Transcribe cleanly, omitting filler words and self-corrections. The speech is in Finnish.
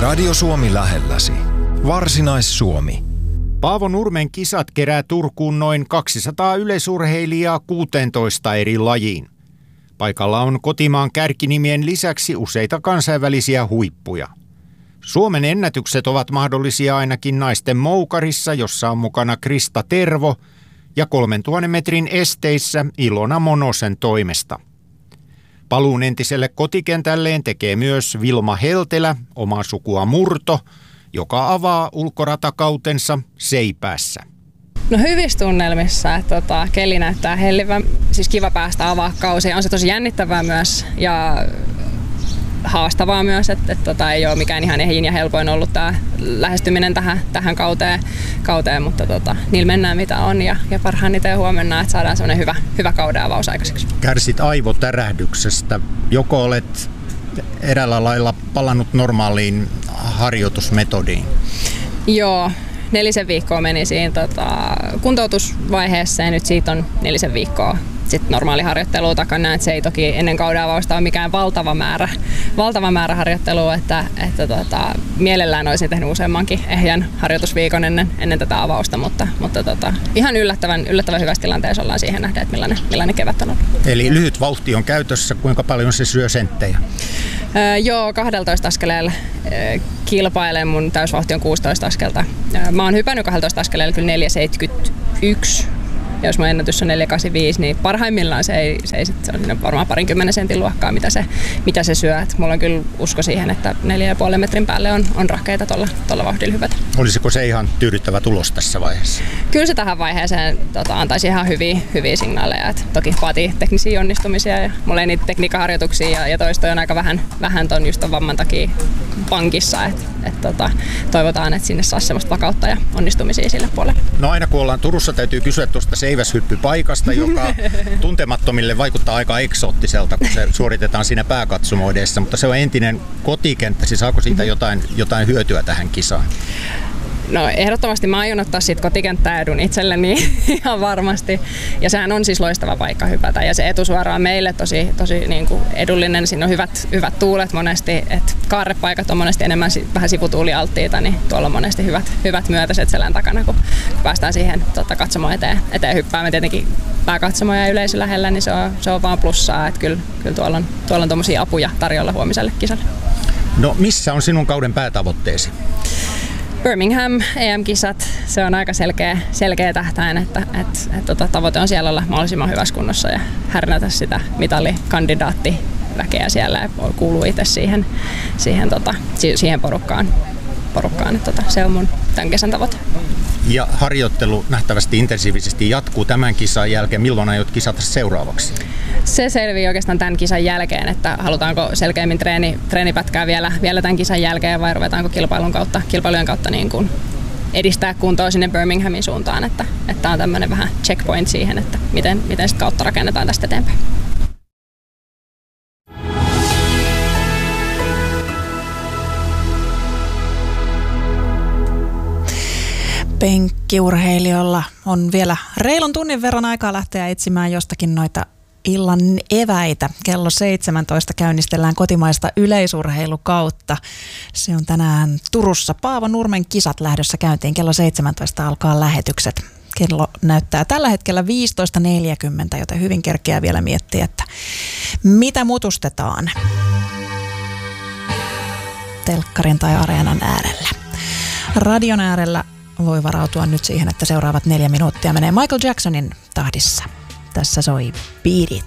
Radio Suomi lähelläsi. Varsinais-Suomi. Paavo Nurmen kisat kerää Turkuun noin 200 yleisurheilijaa 16 eri lajiin. Paikalla on kotimaan kärkinimien lisäksi useita kansainvälisiä huippuja. Suomen ennätykset ovat mahdollisia ainakin naisten moukarissa, jossa on mukana Krista Tervo, ja 3000 metrin esteissä Ilona Monosen toimesta. Paluun entiselle kotikentälleen tekee myös Vilma Heltelä, omaa sukua Murto, joka avaa ulkoratakautensa Seipäässä. No hyvissä tunnelmissa, että keli näyttää hellivän, siis kiva päästä avaa kausia. On se tosi jännittävää myös ja haastavaa myös, että ei ole mikään ihan ehjin ja helpoin ollut tämä lähestyminen tähän kauteen, mutta niillä mennään mitä on ja parhaan niitä huomenna, että saadaan sellainen hyvä kauden avaus aikaiseksi. Kärsit aivotärähdyksestä. Joko olet eräällä lailla palannut normaaliin harjoitusmetodiin? Joo. 4 viikkoa meni siinä kuntoutusvaiheessa ja nyt siitä on 4 viikkoa sitten normaali harjoittelu takana, että se ei toki ennen kauden avausta ole mikään valtava määrä harjoittelua, että mielellään olisin tehnyt useammankin ehjän harjoitusviikon ennen tätä avausta, mutta ihan yllättävän hyvässä tilanteessa ollaan siihen nähdä, että millainen kevät on ollut. Eli lyhyt vauhti on käytössä, kuinka paljon se syö senttejä? Joo, 12 askeleella kilpailen, mun täysvauhti on 16 askelta. Mä oon hypännyt 12 askeleella kyllä 4,71. Ja jos mun ennätys on 4,85, niin parhaimmillaan se on varmaan 20 sentin luokkaa, mitä se syö. Et mulla on kyllä usko siihen, että 4,5 metrin päälle on rahkeita tuolla vauhdilla hypätä. Olisiko se ihan tyydyttävä tulos tässä vaiheessa? Kyllä se tähän vaiheeseen antaisi ihan hyviä signaaleja. Et toki vaatii teknisiä onnistumisia ja mulla ei niitä tekniikkaharjoituksia ja toistoja on aika vähän ton just ton vamman takia pankissa. Toivotaan, että sinne saa semmoista vakautta ja onnistumisia sille puolelle. No aina kun ollaan Turussa, täytyy kysyä tuosta seiväshyppypaikasta, joka tuntemattomille vaikuttaa aika eksoottiselta, kun se suoritetaan siinä pääkatsomoidessa, mutta se on entinen kotikenttä, siis saako siitä jotain hyötyä tähän kisaan? No ehdottomasti mä aion ottaa siitä kotikenttäedun itselleni ihan varmasti. Ja sehän on siis loistava paikka hypätä. Ja se etusuora on meille tosi niin kuin edullinen. Siinä on hyvät tuulet monesti. Et kaarrepaikat on monesti enemmän vähän sivutuulialttiita, niin tuolla on monesti hyvät myötäiset selän takana, kun päästään siihen katsomo eteen hyppäämään. Tietenkin pääkatsomo ja yleisö lähellä, niin se on vaan plussaa. Että kyllä tuolla on tommosia apuja tarjolla huomiselle kisalle. No missä on sinun kauden päätavoitteesi? Birmingham EM-kisat, se on aika selkeä tähtäin, että tavoite on siellä olla mahdollisimman hyvässä kunnossa ja härnätä sitä mitalikandidaattiväkeä siellä ja kuuluu itse siihen porukkaan. Se on mun tämän kesän tavoite. Ja harjoittelu nähtävästi intensiivisesti jatkuu tämän kisan jälkeen. Milloin aiot kisata seuraavaksi? Se selvii oikeastaan tämän kisan jälkeen, että halutaanko selkeämmin treenipätkää vielä tämän kisan jälkeen vai ruvetaanko kilpailujen kautta niin kuin edistää kuntoa sinne Birminghamin suuntaan, että on tämmöinen vähän checkpoint siihen, että miten sitä kautta rakennetaan tästä eteenpäin. Penkkiurheilijoilla on vielä reilun tunnin verran aikaa lähteä etsimään jostakin noita illan eväitä. Kello 17 käynnistellään kotimaista yleisurheilukautta. Se on tänään Turussa. Paavo Nurmen kisat lähdössä käyntiin. Kello 17 alkaa lähetykset. Kello näyttää tällä hetkellä 15.40, joten hyvin kerkeää vielä miettiä, että mitä mutustetaan telkkarin tai areenan äärellä. Radion äärellä voi varautua nyt siihen, että seuraavat 4 minuuttia menee Michael Jacksonin tahdissa. Tässä soi Beat It.